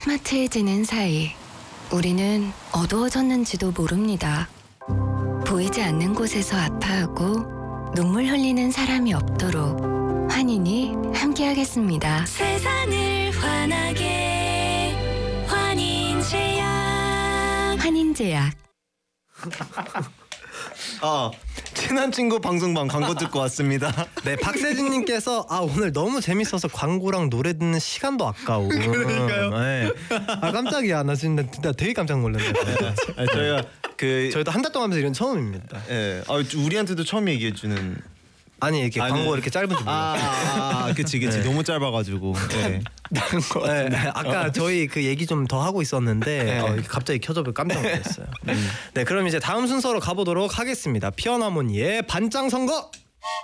스마트해지는 사이 우리는 어두워졌는지도 모릅니다. 보이지 않는 곳에서 아파하고 눈물 흘리는 사람이 없도록 환인이 함께하겠습니다. 세상을 환하게 환인제약. 환인제약. 친한 친구 방송방 광고 듣고 왔습니다. 네, 박세진님께서 오늘 너무 재밌어서 광고랑 노래 듣는 시간도 아까워. 그러니까요. 네. 깜짝이야. 나 진짜 되게 깜짝 놀랐네. 저희가 저희도 한 달 동안 하면서 이런 처음입니다. 네. 우리한테도 처음 얘기해 주는. 아니 이렇게 광고 이렇게 짧은지 몰라. 그치. 네. 너무 짧아가지고. 네. 아까 저희 그 얘기 좀 더 하고 있었는데 갑자기 켜져서 깜짝 놀랐어요. 네, 그럼 이제 다음 순서로 가보도록 하겠습니다. 피어나모니의 반짱 선거.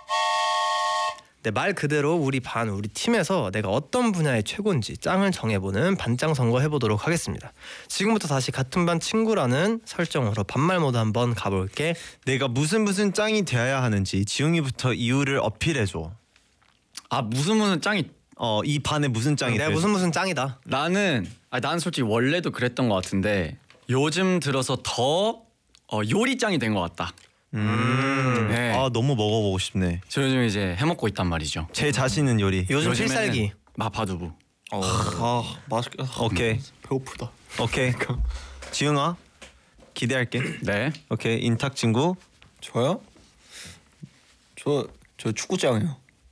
네, 말 그대로 우리 팀에서 내가 어떤 분야의 최고인지 짱을 정해보는 반짱 선거 해보도록 하겠습니다. 지금부터 다시 같은 반 친구라는 설정으로 반말 모드 한번 가볼게. 내가 무슨 짱이 되어야 하는지 지웅이부터 이유를 어필해줘. 무슨 짱이 이 반에 무슨 짱이 내가 무슨 짱이다. 나는 솔직히 원래도 그랬던 것 같은데 요즘 들어서 더 요리 짱이 된 것 같다. 네. 너무 먹어보고 싶네. 저 요즘 이제 해먹고 있단 말이죠. 제 자신은 요리. 요즘 요즘에는 필살기. 마파두부. 맛있겠다. 오케이. 배고프다. 오케이. 지웅아 기대할게. 네. 오케이. 인탁 친구. 저요? 저 축구장이요.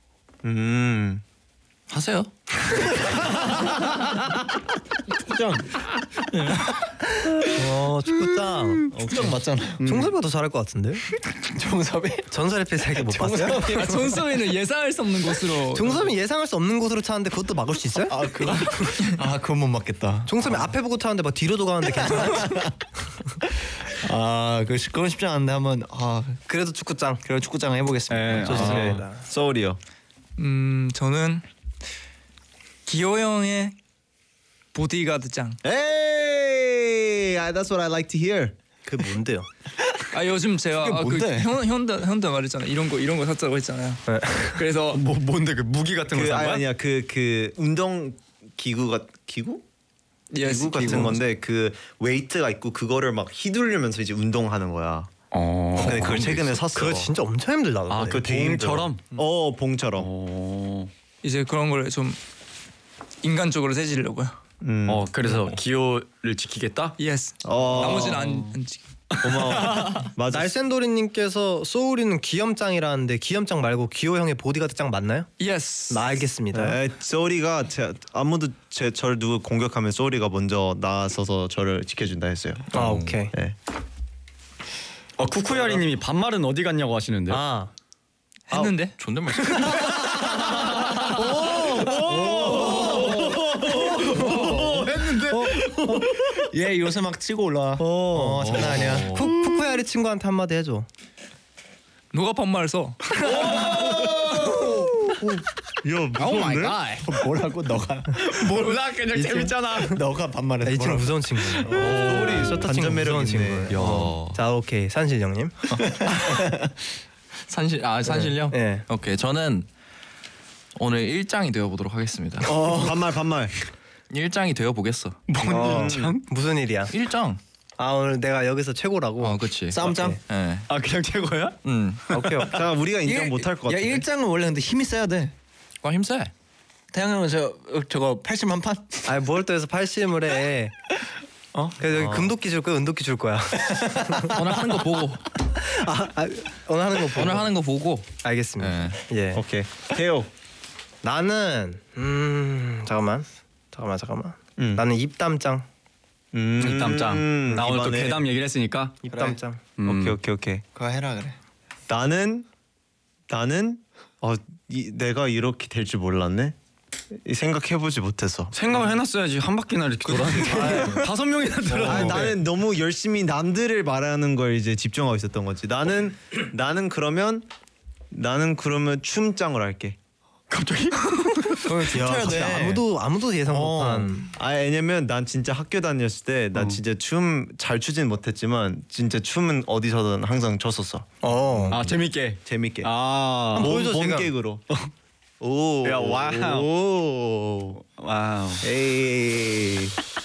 하세요. 축구장. 축구짱. 축구장 맞잖아요. 종섭이가 더 잘할 것 같은데? 정섭이? 전설의 필살기 못 봤어요? 전섭이는 예상할 수 없는 곳으로. 종섭이 예상할 수 없는 곳으로 차는데 그것도 막을 수 있어요? 그건 못 맞겠다. 종섭이 앞에 보고 타는데 막 뒤로도 가는데 괜찮아? 그건 쉽지 않은데 한번 그래도 축구짱. 그럼 축구장 해보겠습니다. 좋습니다. 소울이요. 저는 기호 형의 보디가드 짱. Hey, that's what I like to hear. 그 뭔데요? 요즘 제가 뭔데? 현대 말했잖아요. 이런 거 샀다고 했잖아요. 네. 그래서 뭔데 그 무기 같은 거 산 거야? 아니야 그 운동 기구 기구 같은 기구. 건데 그 웨이트가 있고 그거를 막 휘두르면서 이제 운동하는 거야. 근데 그걸 최근에 샀어. 그거 진짜 엄청 힘들다. 그 봉처럼? 봉처럼. 이제 그런 걸 좀 인간적으로 세지려고요. 그래서 기호를 지키겠다? 예스. 나머지는 안 지키. 고마워. 맞아. 날쌘도리님께서 소울이는 기염짱이라는데 기염짱 말고 기호 형의 보디가드 짱 맞나요? 예스. 알겠습니다. 소리가 아무도 저를 누구 공격하면 소리가 먼저 나서서 저를 지켜준다 했어요. 오케이. 네. 쿠쿠야리님이 반말은 어디 갔냐고 하시는데. 했는데? 존댓말. 얘 요새 막 치고 올라. 장난 아니야. 쿠쿠야리 친구한테 한마디 해줘. 누가 반말 써? 야 무서운데? 뭐라고 너가? 몰라 그냥 재밌잖아. 너가 반말해서. 이 친구 무서운 친구네. 소리 셔터 반전 친구 매력 무서운 있네. 친구. 자 오케이 산실 형님. 산실요? 네. 오케이 저는 오늘 일장이 되어보도록 하겠습니다. 반말. 일장이 되어보겠어. 무슨 일이야? 일장. 오늘 내가 여기서 최고라고. 그렇지. 싸움장? 예. 그냥 최고야? 오케이. 자 우리가 인정 못할 것 같아. 일장은 원래 근데 힘이 세야 돼. 힘세. 태양 형은 저거 80만 판? 뭘 또 해서 80을 해. 그래서 여기 금도끼 줄 거야, 은도끼 줄 거야. 오늘 하는 거 보고. 오늘 하는 거 보고. 오늘 하는 거 보고. 알겠습니다. 예. 오케이. 태호. 나는 잠깐만. 나는 입담짱. 입담짱. 나 오늘 또 이번에 괴담 얘기를 했으니까. 입담짱. 오케이. 그거 해라 그래. 나는 내가 이렇게 될 줄 몰랐네. 생각해보지 못했어. 생각을 해놨어야지. 한 바퀴나 이렇게 돌았는데 5명이나 들어. 나는 너무 열심히 남들을 말하는 걸 이제 집중하고 있었던 거지. 나는 그러면 춤짱을 할게. 갑자기? 야, 돼. 아무도 예상 못한. 왜냐면 난 진짜 학교 다녔을 때 나 진짜 춤 잘 추진 못했지만 진짜 춤은 어디서든 항상 췄었어. 재밌게. 재밌게. 보여줘, 제가. 몸객으로. 오. 야, 와우. 오. 와우. 에이.